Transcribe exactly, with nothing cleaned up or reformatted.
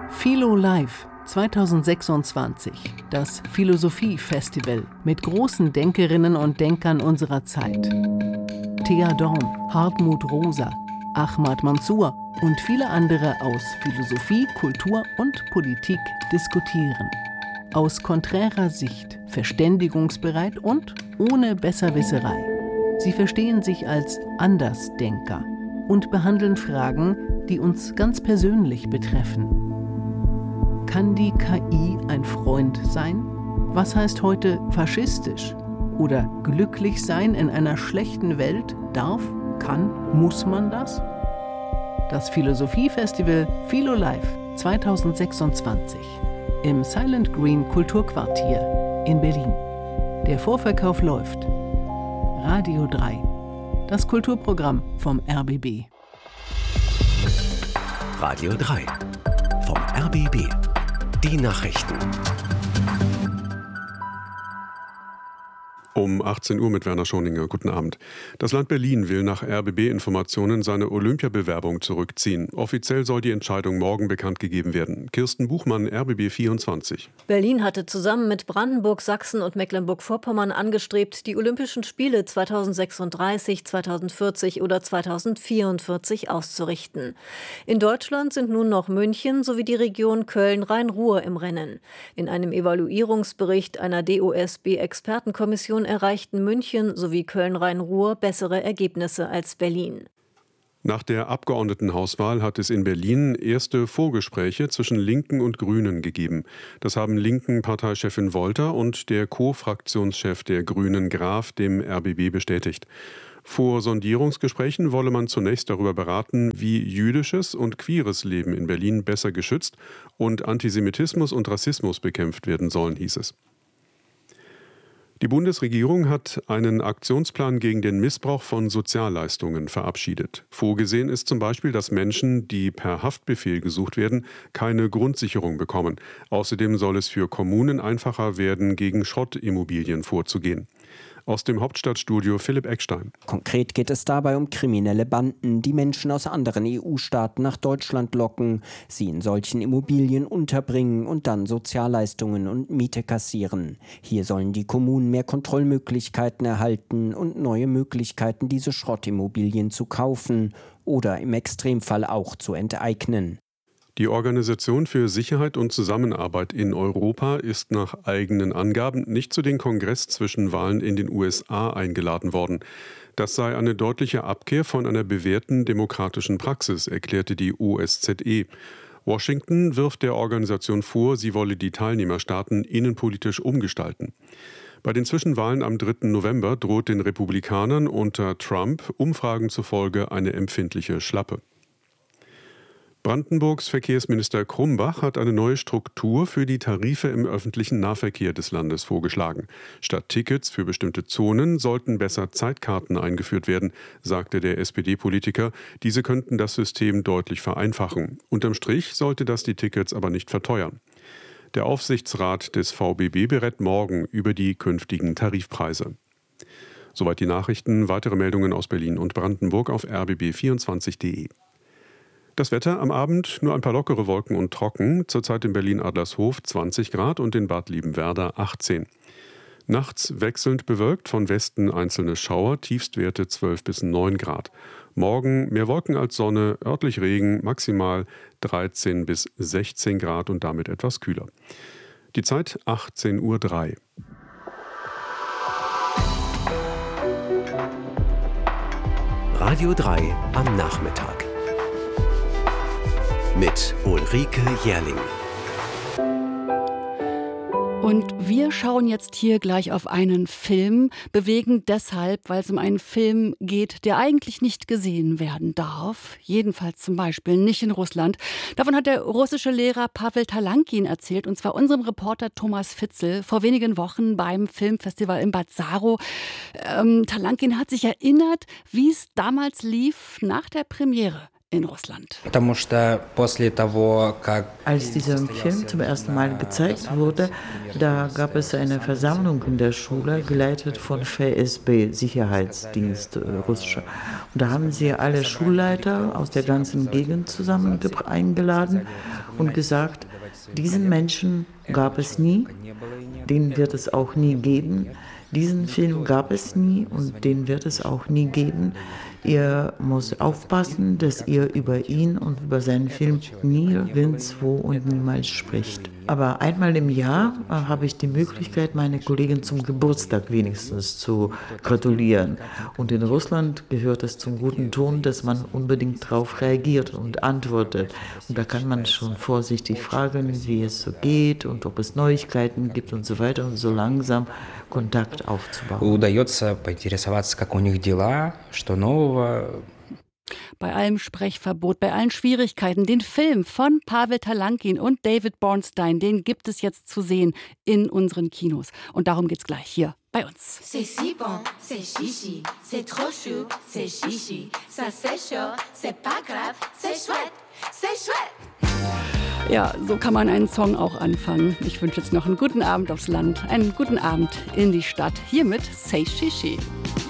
Philo Live zweitausendsechsundzwanzig, das Philosophie-Festival mit großen Denkerinnen und Denkern unserer Zeit. Thea Dorn, Hartmut Rosa, Ahmad Mansour und viele andere aus Philosophie, Kultur und Politik diskutieren. Aus konträrer Sicht, verständigungsbereit und ohne Besserwisserei. Sie verstehen sich als Andersdenker und behandeln Fragen, die uns ganz persönlich betreffen. Kann die K I ein Freund sein? Was heißt heute faschistisch? Oder glücklich sein in einer schlechten Welt? Darf, kann, muss man das? Das Philosophie-Festival Philo Live zweitausendsechsundzwanzig im Silent Green Kulturquartier in Berlin. Der Vorverkauf läuft. Radio drei, das Kulturprogramm vom R B B. Radio drei vom R B B. Die Nachrichten. Um achtzehn Uhr mit Werner Schoninger. Guten Abend. Das Land Berlin will nach R B B-Informationen seine Olympiabewerbung zurückziehen. Offiziell soll die Entscheidung morgen bekannt gegeben werden. Kirsten Buchmann, R B B vierundzwanzig. Berlin hatte zusammen mit Brandenburg, Sachsen und Mecklenburg-Vorpommern angestrebt, die Olympischen Spiele zweitausendsechsunddreißig, zweitausendvierzig oder zweitausendvierundvierzig auszurichten. In Deutschland sind nun noch München sowie die Region Köln-Rhein-Ruhr im Rennen. In einem Evaluierungsbericht einer D O S B-Expertenkommission erreichten München sowie Köln-Rhein-Ruhr bessere Ergebnisse als Berlin. Nach der Abgeordnetenhauswahl hat es in Berlin erste Vorgespräche zwischen Linken und Grünen gegeben. Das haben Linken-Parteichefin Wolter und der Co-Fraktionschef der Grünen Graf dem R B B bestätigt. Vor Sondierungsgesprächen wolle man zunächst darüber beraten, wie jüdisches und queeres Leben in Berlin besser geschützt und Antisemitismus und Rassismus bekämpft werden sollen, hieß es. Die Bundesregierung hat einen Aktionsplan gegen den Missbrauch von Sozialleistungen verabschiedet. Vorgesehen ist zum Beispiel, dass Menschen, die per Haftbefehl gesucht werden, keine Grundsicherung bekommen. Außerdem soll es für Kommunen einfacher werden, gegen Schrottimmobilien vorzugehen. Aus dem Hauptstadtstudio Philipp Eckstein. Konkret geht es dabei um kriminelle Banden, die Menschen aus anderen E U-Staaten nach Deutschland locken, sie in solchen Immobilien unterbringen und dann Sozialleistungen und Miete kassieren. Hier sollen die Kommunen mehr Kontrollmöglichkeiten erhalten und neue Möglichkeiten, diese Schrottimmobilien zu kaufen oder im Extremfall auch zu enteignen. Die Organisation für Sicherheit und Zusammenarbeit in Europa ist nach eigenen Angaben nicht zu den Kongress-Zwischenwahlen in den U S A eingeladen worden. Das sei eine deutliche Abkehr von einer bewährten demokratischen Praxis, erklärte die O S Z E. Washington wirft der Organisation vor, sie wolle die Teilnehmerstaaten innenpolitisch umgestalten. Bei den Zwischenwahlen am dritten November droht den Republikanern unter Trump Umfragen zufolge eine empfindliche Schlappe. Brandenburgs Verkehrsminister Krumbach hat eine neue Struktur für die Tarife im öffentlichen Nahverkehr des Landes vorgeschlagen. Statt Tickets für bestimmte Zonen sollten besser Zeitkarten eingeführt werden, sagte der S P D-Politiker. Diese könnten das System deutlich vereinfachen. Unterm Strich sollte das die Tickets aber nicht verteuern. Der Aufsichtsrat des V B B berät morgen über die künftigen Tarifpreise. Soweit die Nachrichten. Weitere Meldungen aus Berlin und Brandenburg auf r b b vierundzwanzig punkt de. Das Wetter am Abend nur ein paar lockere Wolken und trocken. Zurzeit in Berlin-Adlershof zwanzig Grad und in Bad Liebenwerda achtzehn. Nachts wechselnd bewölkt, von Westen einzelne Schauer, Tiefstwerte zwölf bis neun Grad. Morgen mehr Wolken als Sonne, örtlich Regen, maximal dreizehn bis sechzehn Grad und damit etwas kühler. Die Zeit achtzehn Uhr drei. Radio drei am Nachmittag. Mit Ulrike Jährling. Und wir schauen jetzt hier gleich auf einen Film, bewegend deshalb, weil es um einen Film geht, der eigentlich nicht gesehen werden darf. Jedenfalls zum Beispiel nicht in Russland. Davon hat der russische Lehrer Pawel Talankin erzählt, und zwar unserem Reporter Thomas Fitzel vor wenigen Wochen beim Filmfestival in Bad Saro. Ähm, Talankin hat sich erinnert, wie es damals lief nach der Premiere. in Russland. Als dieser Film zum ersten Mal gezeigt wurde, da gab es eine Versammlung in der Schule, geleitet von F S B, Sicherheitsdienst äh, russischer. Und da haben sie alle Schulleiter aus der ganzen Gegend zusammen eingeladen und gesagt, diesen Menschen gab es nie, den wird es auch nie geben. Diesen Film gab es nie und den wird es auch nie geben. Ihr müsst aufpassen, dass ihr über ihn und über seinen Film nirgendwo und niemals spricht. Aber einmal im Jahr äh, habe ich die Möglichkeit, meine Kollegen zum Geburtstag wenigstens zu gratulieren. Und in Russland gehört es zum guten Ton, dass man unbedingt darauf reagiert und antwortet. Und da kann man schon vorsichtig fragen, wie es so geht und ob es Neuigkeiten gibt und so weiter und so langsam Kontakt aufzubauen. Bei allem Sprechverbot, bei allen Schwierigkeiten, den Film von Pavel Talankin und David Bornstein, den gibt es jetzt zu sehen in unseren Kinos. Und darum geht's gleich hier bei uns. C'est si bon, c'est chichi, c'est trop chou, c'est chichi, ça c'est chaud, c'est pas grave, c'est chouette, c'est chouette. Ja, so kann man einen Song auch anfangen. Ich wünsche jetzt noch einen guten Abend aufs Land, einen guten Abend in die Stadt. Hier mit Say Shishi.